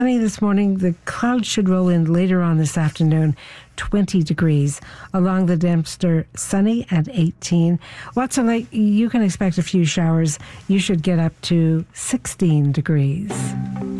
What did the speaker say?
Sunny this morning. The clouds should roll in later on this afternoon. 20 degrees. Along the Dempster, sunny at 18. Watson Lake, you can expect a few showers. You should get up to 16 degrees.